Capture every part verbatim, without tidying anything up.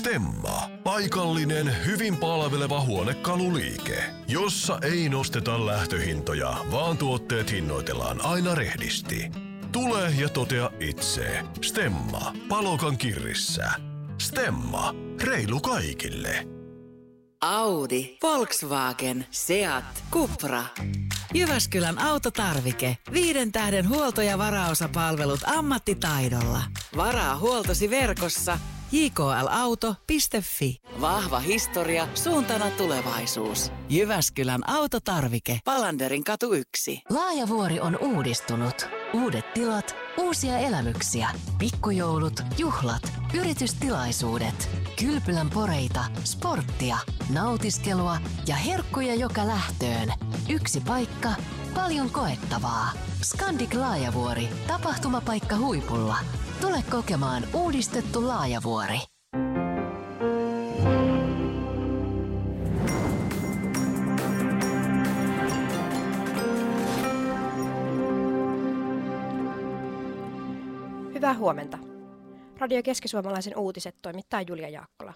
Stemma. Paikallinen, hyvin palveleva huonekaluliike, jossa ei nosteta lähtöhintoja, vaan tuotteet hinnoitellaan aina rehdisti. Tule ja totea itse. Stemma. Palokan kirrissä. Stemma. Reilu kaikille. Audi, Volkswagen, Seat, Cupra. Jyväskylän autotarvike. Viiden tähden huolto- ja varaosapalvelut ammattitaidolla. Varaa huoltosi verkossa j k l auto piste f i. Vahva historia, suuntana tulevaisuus. Jyväskylän autotarvike. Palanderin katu yksi. Laajavuori on uudistunut. Uudet tilat, uusia elämyksiä, pikkujoulut, juhlat, yritystilaisuudet, kylpylän poreita, sporttia, nautiskelua ja herkkuja joka lähtöön. Yksi paikka, paljon koettavaa. Scandic Laajavuori, tapahtumapaikka huipulla. Tule kokemaan uudistettu Laajavuori. Hyvää huomenta. Radio Keski-Suomalaisen uutiset toimittaa Julia Jaakkola.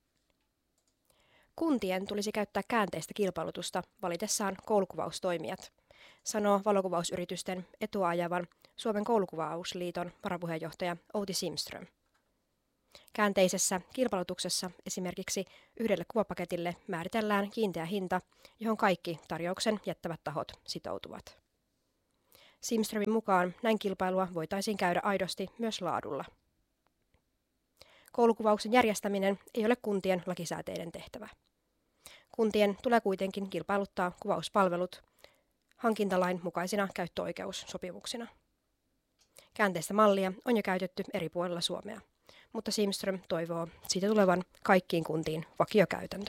Kuntien tulisi käyttää käänteistä kilpailutusta valitessaan koulukuvaustoimijat, sanoo valokuvausyritysten etua ajavan Suomen koulukuvausliiton varapuheenjohtaja Outi Simström. Käänteisessä kilpailutuksessa esimerkiksi yhdelle kuvapaketille määritellään kiinteä hinta, johon kaikki tarjouksen jättävät tahot sitoutuvat. Simströmin mukaan näin kilpailua voitaisiin käydä aidosti myös laadulla. Koulukuvauksen järjestäminen ei ole kuntien lakisääteinen tehtävä. Kuntien tulee kuitenkin kilpailuttaa kuvauspalvelut hankintalain mukaisina käyttöoikeussopimuksina. Käänteistä mallia on jo käytetty eri puolilla Suomea, mutta Simström toivoo siitä tulevan kaikkiin kuntiin vakiokäytäntö.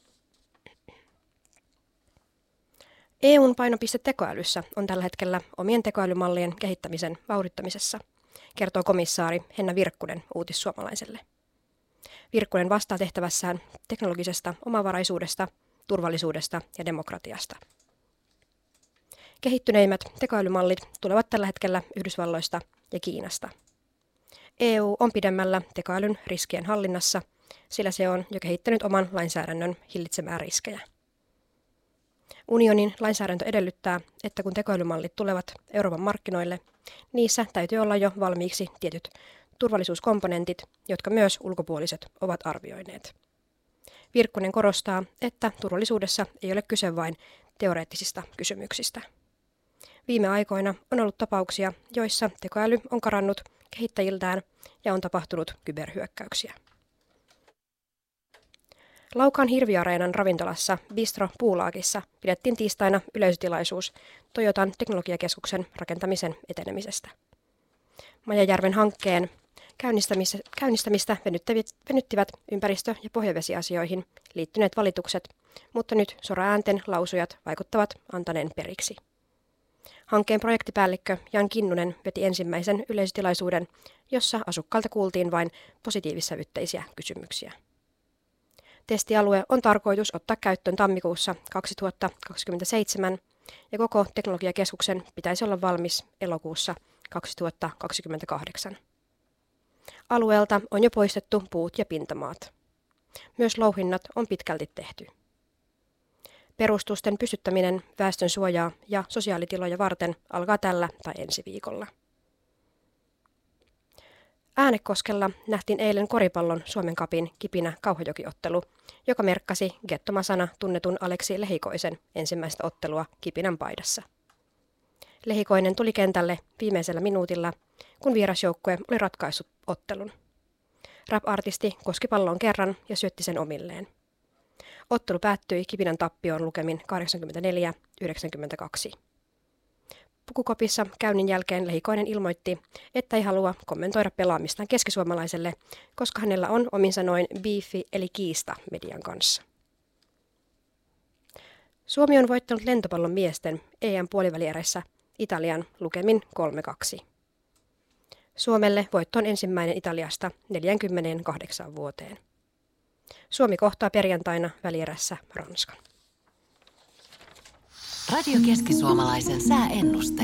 E U:n painopiste tekoälyssä on tällä hetkellä omien tekoälymallien kehittämisen vauhdittamisessa, kertoo komissaari Henna Virkkunen Uutissuomalaiselle. Virkkunen vastaa tehtävässään teknologisesta omavaraisuudesta, turvallisuudesta ja demokratiasta. Kehittyneimmät tekoälymallit tulevat tällä hetkellä Yhdysvalloista ja Kiinasta. E U on pidemmällä tekoälyn riskien hallinnassa, sillä se on jo kehittänyt oman lainsäädännön hillitsemään riskejä. Unionin lainsäädäntö edellyttää, että kun tekoälymallit tulevat Euroopan markkinoille, niissä täytyy olla jo valmiiksi tietyt turvallisuuskomponentit, jotka myös ulkopuoliset ovat arvioineet. Virkkunen korostaa, että turvallisuudessa ei ole kyse vain teoreettisista kysymyksistä. Viime aikoina on ollut tapauksia, joissa tekoäly on karannut kehittäjiltään ja on tapahtunut kyberhyökkäyksiä. Laukaan Hirviareenan ravintolassa Bistro Puulaakissa pidettiin tiistaina yleisötilaisuus Toyotan teknologiakeskuksen rakentamisen etenemisestä. Majajärven hankkeen käynnistämistä venyttivät ympäristö- ja pohjavesiasioihin liittyneet valitukset, mutta nyt soraäänten lausujat vaikuttavat antaneen periksi. Hankkeen projektipäällikkö Jan Kinnunen veti ensimmäisen yleisötilaisuuden, jossa asukkailta kuultiin vain positiivissävytteisiä kysymyksiä. Testialue on tarkoitus ottaa käyttöön tammikuussa kaksituhattakaksikymmentäseitsemän ja koko teknologiakeskuksen pitäisi olla valmis elokuussa kaksituhattakaksikymmentäkahdeksan. Alueelta on jo poistettu puut ja pintamaat. Myös louhinnat on pitkälti tehty. Perustusten pystyttäminen väestön suojaa ja sosiaalitiloja varten alkaa tällä tai ensi viikolla. Äänekoskella nähtiin eilen koripallon Suomen Cupin Kipinä Kauhajoki-ottelu, joka merkkasi gettomasana tunnetun Aleksi Lehikoisen ensimmäistä ottelua Kipinän paidassa. Lehikoinen tuli kentälle viimeisellä minuutilla, kun vierasjoukkue oli ratkaissut ottelun. Rap-artisti koski palloon kerran ja syötti sen omilleen. Ottelu päättyi Kipinän tappioon lukemin kahdeksankymmentäneljä yhdeksänkymmentäkaksi. Pukukopissa käynnin jälkeen Lehikoinen ilmoitti, että ei halua kommentoida pelaamistaan keskisuomalaiselle, koska hänellä on omin sanoin biifi eli kiista median kanssa. Suomi on voittanut lentopallon miesten E M-puolivälierässä Italian lukemin kolme kaksi. Suomelle voitto on ensimmäinen Italiasta neljäänkymmeneenkahdeksaan vuoteen. Suomi kohtaa perjantaina välierässä Ranskan. Radio Keski-Suomalaisen sääennuste.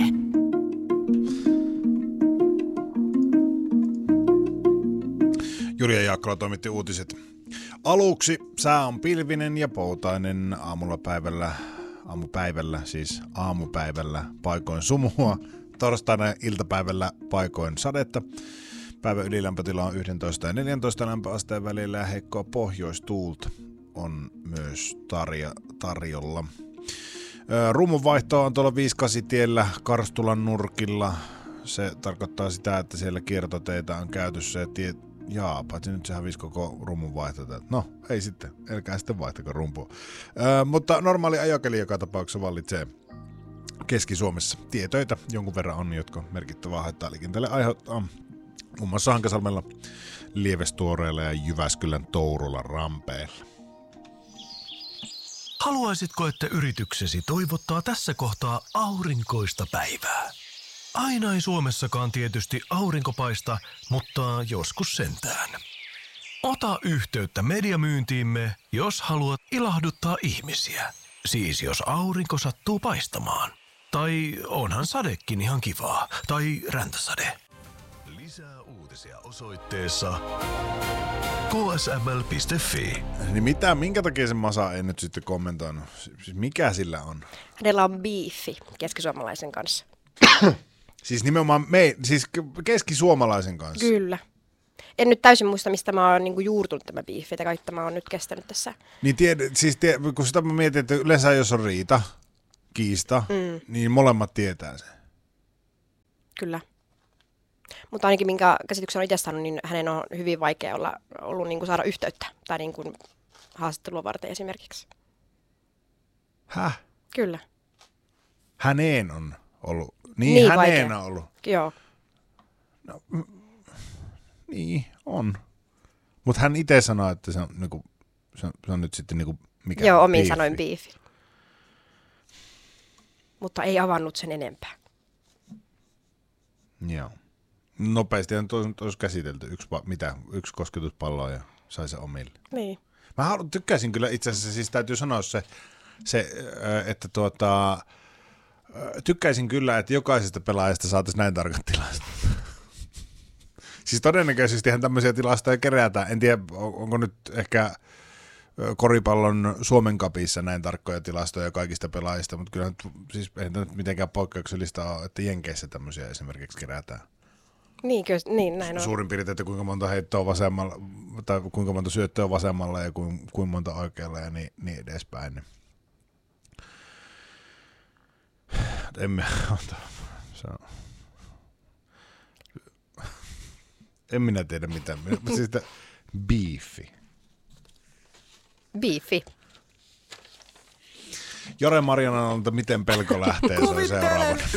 Julia Jaakkola toimitti uutiset. Aluksi sää on pilvinen ja poutainen aamulla päivällä, aamupäivällä, siis aamupäivällä paikoin sumua. Torstaina iltapäivällä paikoin sadetta. Päivän ylilämpötila on yksitoista ja neljätoista lämpöasteen välillä ja heikkoa pohjoistuulta on myös tarja, tarjolla. Ruumunvaihto on tuolla viisikymmentäkahdeksan tiellä Karstulan nurkilla. Se tarkoittaa sitä, että siellä kiertoteitä on käytössä ja tie... Jaa, paitsi nyt se hävisi koko rumun vaihtoehto. No, ei sitten. Elkää sitten vaihtako rumpua. Ö, mutta normaali ajokeli joka tapauksessa vallitsee Keski-Suomessa. Tietöitä jonkun verran on, jotka merkittävää haittaa liikenteelle aiheuttaa. Muun muassa Hankasalmella, Lievestuoreella ja Jyväskylän Tourulla rampeilla. Haluaisitko, että yrityksesi toivottaa tässä kohtaa aurinkoista päivää? Aina ei Suomessakaan tietysti aurinko paista, mutta joskus sentään. Ota yhteyttä mediamyyntiimme, jos haluat ilahduttaa ihmisiä. Siis jos aurinko sattuu paistamaan. Tai onhan sadekin ihan kivaa. Tai räntäsade. Lisää uutisia osoitteessa k s m l piste f i. Niin mitä, minkä takia se Masa ei nyt sitten kommentoinut? Siis mikä sillä on? Hänellä on biifi keskisuomalaisen kanssa. Siis nimenomaan me, siis keskisuomalaisen kanssa? Kyllä. En nyt täysin muista, mistä mä oon niinku juurtunut tämä biifi, että kaikki tämä on nyt kestänyt tässä. Niin tied, siis tied, kun sitä mä mietin, että yleensä jos on riita, kiista, mm. niin molemmat tietää sen. Kyllä. Mutta ainakin minkä käsityksen on itse saanut, niin hänen on hyvin vaikea olla, ollut niinku saada yhteyttä tai niinku haastattelua varten esimerkiksi. Häh? Kyllä. Häneen on ollut. Niin, niin häneen on ollut. Joo. No, mm, niin, on. Mutta hän itse sanoi, että se on, niinku, se on, se on nyt sitten niinku mikä Joo, omin biifi. sanoin biifi. Mutta ei avannut sen enempää. Joo. Nopeasti olisi käsitelty yksi, mitä, yksi kosketuspallo ja sai se omille. Niin. Mä haluan, tykkäisin kyllä itse asiassa, siis täytyy sanoa se, se että tuota, tykkäisin kyllä, että jokaisesta pelaajasta saataisiin näin tarkat tilastot. Siis todennäköisestihän tämmöisiä tilastoja kerätään. En tiedä, onko nyt ehkä koripallon Suomen Cupissa näin tarkkoja tilastoja kaikista pelaajista, mutta kyllä nyt, siis ei nyt mitenkään poikkeuksellista ole, että Jenkeissä tämmöisiä esimerkiksi kerätään. Niin, kyllä, niin näin on. Suurin piirtein, että kuinka monta heittoa vasemmalla, tai kuinka monta syöttöä vasemmalla ja kuinka, kuinka monta oikealla ja niin, niin edespäin. En minä, se on. En minä tiedä mitään. Siis biifi. Biifi. Jore Marjanalta, miten pelko lähtee, se on seuraava.